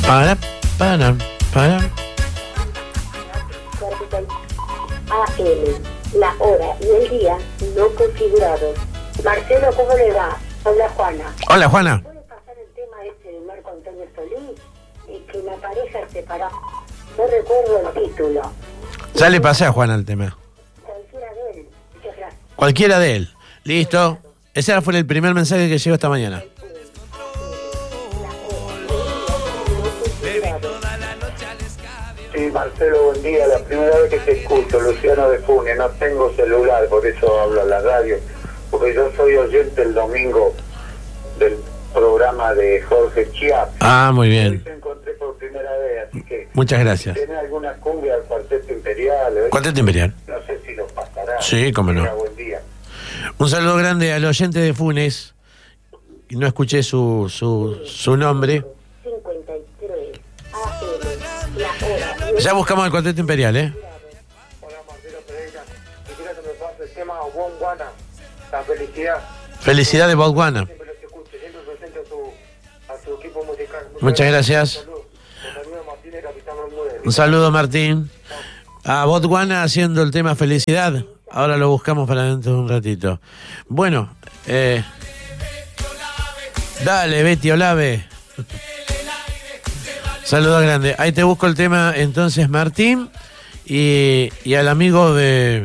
Para. AM, la hora y el día no configurados. Marcelo, ¿cómo le va? Hola, Juana. Hola, Juana. ¿Puede pasar el tema este de Marco Antonio Solís? Y que la pareja separada. No recuerdo el título. Ya le pasé a Juana el tema. Cualquiera de él. Muchas gracias. Cualquiera de él. Listo. Ese fue el primer mensaje que llegó esta mañana. Sí, Marcelo, buen día. La primera vez que te escucho, Luciano de Funes. No tengo celular, por eso hablo a la radio. Porque yo soy oyente el domingo del programa de Jorge Chiap. Ah, muy Hoy bien. te encontré por primera vez, así que... Muchas gracias. ¿Tiene alguna cumbia al Cuarteto Imperial? Cuarteto Imperial. No sé si los pasará. Sí, cómo no. Tenga buen día. Un saludo grande al oyente de Funes. No escuché su nombre. 53 AM, la hora. Ya buscamos el Cuarteto Imperial, ¿eh? Hola, Marcelo Pereira. Quisiera que me pase el tema Botswana, la felicidad. Felicidad de Botswana. Siempre los escucho, siempre presente a su equipo musical. Muchas gracias. Saludos, Martínez, Capitán Bermúdez. Un saludo, Martín. A Botswana haciendo el tema Felicidad. Ahora lo buscamos para dentro de un ratito. Bueno, dale, Betty Olave. Saludos grande. Ahí te busco el tema entonces, Martín. Y al amigo de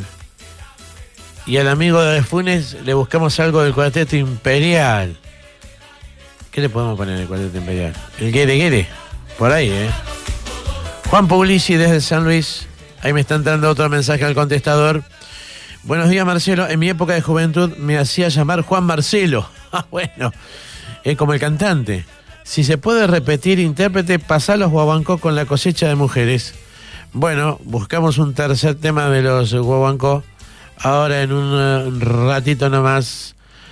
Funes le buscamos algo del Cuarteto Imperial. ¿Qué le podemos poner en el Cuarteto Imperial? El Guere. Por ahí, Juan Puglisi desde San Luis. Ahí me está entrando otro mensaje al contestador. Buenos días, Marcelo. En mi época de juventud me hacía llamar Juan Marcelo. Ah, bueno. Es como el cantante. Si se puede repetir intérprete, pasá los guaguancó con la cosecha de mujeres. Bueno, buscamos un tercer tema de los guaguancó. Ahora en un ratito nomás.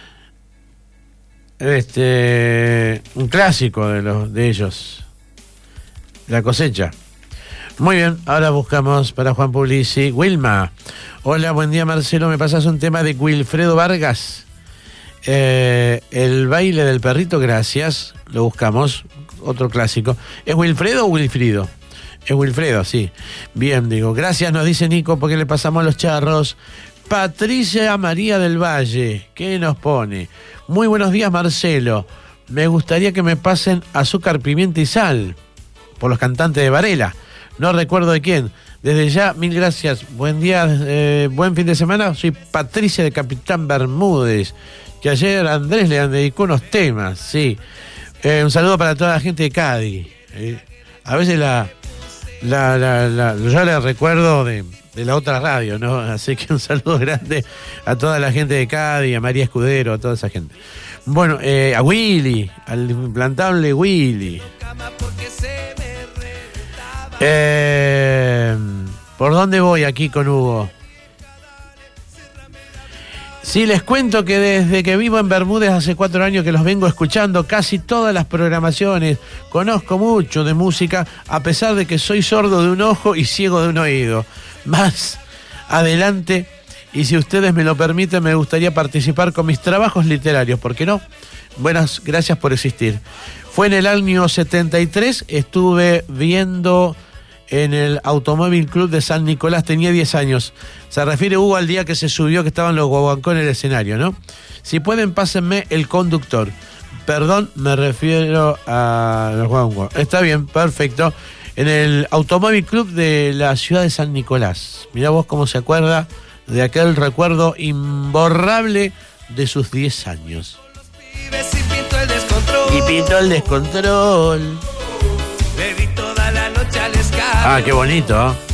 Un clásico de ellos. La cosecha. Muy bien, ahora buscamos para Juan Puglisi. Wilma. Hola, buen día, Marcelo. ¿Me pasas un tema de Wilfredo Vargas? El baile del perrito, gracias. Lo buscamos. Otro clásico. ¿Es Wilfredo o Wilfrido? Es Wilfredo, sí. Bien, digo. Gracias, nos dice Nico, porque le pasamos los charros. Patricia María del Valle, ¿qué nos pone? Muy buenos días, Marcelo. Me gustaría que me pasen Azúcar, Pimienta y Sal, por los cantantes de Varela. No recuerdo de quién. Desde ya, mil gracias. Buen día, buen fin de semana. Soy Patricia de Capitán Bermúdez, que ayer Andrés le dedicó unos temas, sí. Un saludo para toda la gente de Cádiz. A veces yo le recuerdo de la otra radio, ¿no? Así que un saludo grande a toda la gente de Cádiz, a María Escudero, a toda esa gente. Bueno, a Willy, al implantable Willy. ¿Por dónde voy aquí con Hugo? Sí, les cuento que desde que vivo en Bermúdez hace 4 años que los vengo escuchando casi todas las programaciones. Conozco mucho de música, a pesar de que soy sordo de un ojo y ciego de un oído. Más adelante, y si ustedes me lo permiten, me gustaría participar con mis trabajos literarios. ¿Por qué no? Buenas, gracias por existir. Fue en el año 73, estuve viendo en el Automóvil Club de San Nicolás, tenía 10 años. Se refiere, Hugo, al día que se subió, que estaban los guaguancó en el escenario, ¿no? Si pueden, pásenme el conductor. Perdón, me refiero a los guaguancó. Está bien, perfecto. En el Automóvil Club de la ciudad de San Nicolás. Mirá vos cómo se acuerda de aquel recuerdo imborrable de sus 10 años. Y pintó el descontrol. Le di toda la noche al escape. Ah, qué bonito, ¿eh?